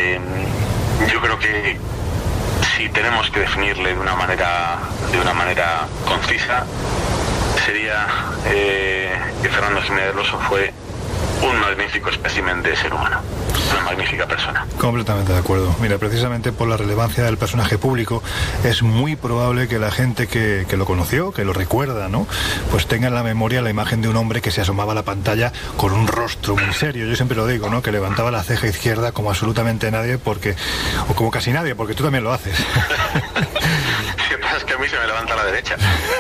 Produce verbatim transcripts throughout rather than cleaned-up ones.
Eh, yo creo que si tenemos que definirle de una manera, de una manera concisa, sería eh, que Fernando Jiménez del Oso fue un magnífico espécimen de ser humano, una magnífica persona. Completamente de acuerdo. Mira, precisamente por la relevancia del personaje público, es muy probable que la gente que, que lo conoció, que lo recuerda, ¿no?, pues tenga en la memoria la imagen de un hombre que se asomaba a la pantalla con un rostro muy serio. Yo siempre lo digo, ¿no?, que levantaba la ceja izquierda como absolutamente nadie, porque, o como casi nadie, porque tú también lo haces. Es que a mí se me levanta a la derecha.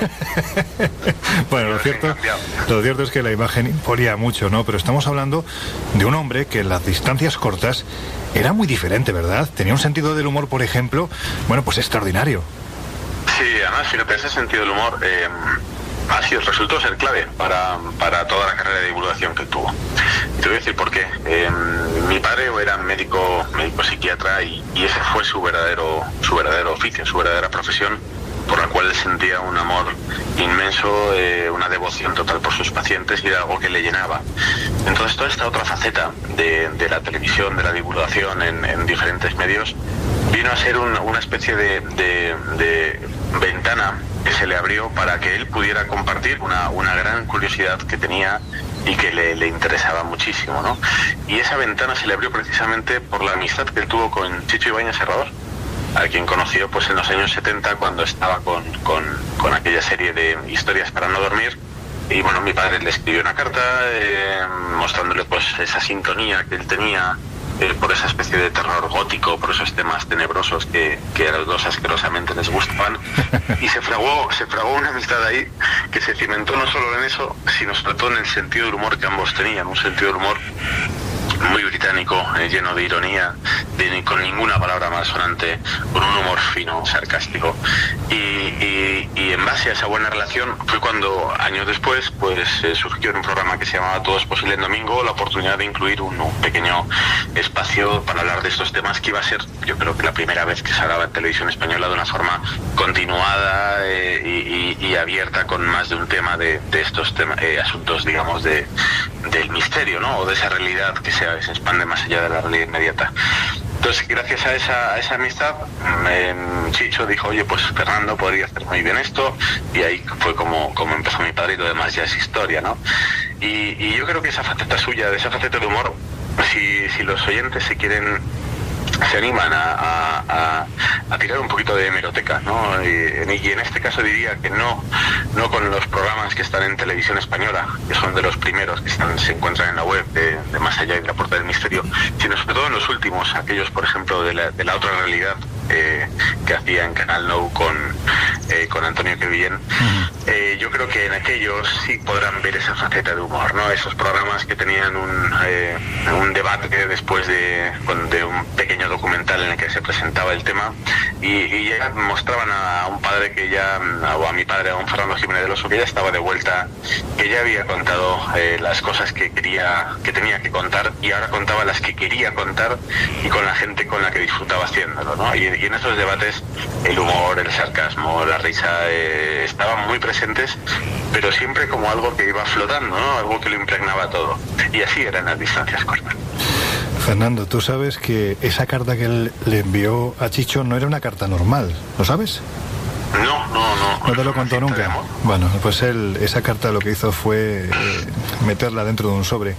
Bueno, lo cierto, lo cierto es que la imagen imponía mucho, ¿no? Pero estamos hablando de un hombre que en las distancias cortas era muy diferente, ¿verdad? Tenía un sentido del humor, por ejemplo, bueno, pues extraordinario. Sí, además, fíjate, ese sentido del humor eh, ha sido, resultó ser clave para, para toda la carrera de divulgación que tuvo. Y te voy a decir por qué. Eh, mi padre era médico, médico psiquiatra y, y ese fue su verdadero, su verdadero oficio, su verdadera profesión, por la cual él sentía un amor inmenso, eh, una devoción total por sus pacientes, y era algo que le llenaba. Entonces toda esta otra faceta de, de la televisión, de la divulgación en, en diferentes medios, vino a ser un, una especie de, de, de ventana que se le abrió para que él pudiera compartir una, una gran curiosidad que tenía y que le, le interesaba muchísimo, ¿no? Y esa ventana se le abrió precisamente por la amistad que él tuvo con Chicho Ibáñez Serrador, a quien conoció pues en los años setenta, cuando estaba con, con, con aquella serie de historias para no dormir. Y bueno, mi padre le escribió una carta eh, mostrándole pues esa sintonía que él tenía eh, por esa especie de terror gótico, por esos temas tenebrosos que, que a los dos asquerosamente les gustaban, y se fraguó, se fraguó una amistad ahí que se cimentó no solo en eso, sino sobre todo en el sentido del humor que ambos tenían, un sentido del humor muy británico, eh, lleno de ironía, de, con ninguna palabra malsonante, con un humor fino, sarcástico. Y, y, y en base a esa buena relación fue cuando, años después, pues eh, surgió en un programa que se llamaba Todo es posible en domingo, la oportunidad de incluir un, un pequeño espacio para hablar de estos temas, que iba a ser, yo creo que la primera vez que se hablaba en televisión española de una forma continuada eh, y, y, y abierta, con más de un tema de, de estos tema, eh, asuntos, digamos, de, del misterio, ¿no?, o de esa realidad que se, se expande más allá de la realidad inmediata. Entonces, gracias a esa, a esa amistad, eh, Chicho dijo, oye, pues Fernando podría hacer muy bien esto, y ahí fue como, como empezó mi padre, y lo demás ya es historia, ¿no? Y, y yo creo que esa faceta suya, de esa faceta de humor, si, si los oyentes se quieren, se animan a, a, a, a tirar un poquito de hemeroteca, ¿no? Y, y en este caso diría que no, no con los programas que están en televisión española, que son de los primeros que están, se encuentran en la web de, de Más allá y de la Puerta del Misterio, sino sobre todo en los últimos, aquellos, por ejemplo, de la, de la otra realidad, eh, que hacía en Canal Nou con, eh, con Antonio Crevillén. Uh-huh. eh, yo creo que en aquellos sí podrán ver esa faceta de humor, ¿no? Esos programas que tenían un, eh, un debate después de, de un pequeño documental en el que se presentaba el tema, y, y ya mostraban a un padre que ya, o a mi padre, a un Fernando Jiménez del Oso, que ya estaba de vuelta, que ya había contado eh, las cosas que quería, que tenía que contar, y ahora contaba las que quería contar, y con la gente con la que disfrutaba haciéndolo, ¿no? Y, y en esos debates el humor, el sarcasmo, la risa eh, estaban muy presentes, pero siempre como algo que iba flotando, ¿no? Algo que lo impregnaba todo. Y así eran las distancias cortas. Fernando, tú sabes que esa carta que él le envió a Chicho no era una carta normal, ¿lo sabes? No, no, no. ¿No te lo contó nunca? Bueno, pues él, esa carta lo que hizo fue eh, meterla dentro de un sobre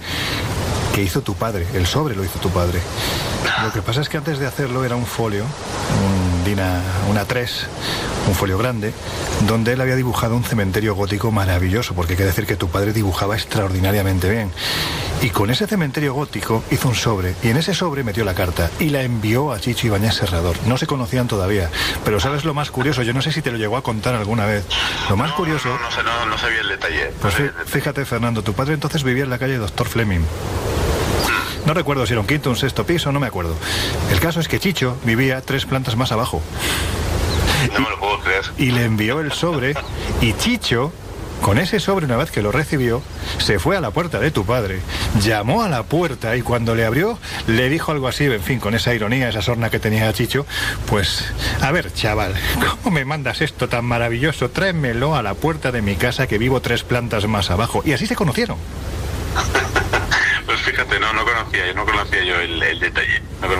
que hizo tu padre. El sobre lo hizo tu padre. Lo que pasa es que antes de hacerlo era un folio, un D I N A, una tres, un folio grande, donde él había dibujado un cementerio gótico maravilloso, porque hay que decir que tu padre dibujaba extraordinariamente bien. Y con ese cementerio gótico hizo un sobre, y en ese sobre metió la carta y la envió a Chicho Ibáñez Serrador. No se conocían todavía, pero ¿sabes lo más curioso? Yo no sé si te lo llegó a contar alguna vez. Lo más no, curioso... No, no, no, sé, no, no sabía el detalle. Pues fíjate, Fernando, tu padre entonces vivía en la calle Doctor Fleming. No recuerdo si era un quinto, un sexto piso, no me acuerdo. El caso es que Chicho vivía tres plantas más abajo. No me lo puedo creer. Y le envió el sobre, y Chicho, con ese sobre, una vez que lo recibió, se fue a la puerta de tu padre, llamó a la puerta, y cuando le abrió, le dijo algo así, en fin, con esa ironía, esa sorna que tenía Chicho, pues, a ver, chaval, ¿cómo me mandas esto tan maravilloso? Tráemelo a la puerta de mi casa, que vivo tres plantas más abajo. Y así se conocieron. Pues fíjate, no, no conocía, no conocía yo el, el detalle. No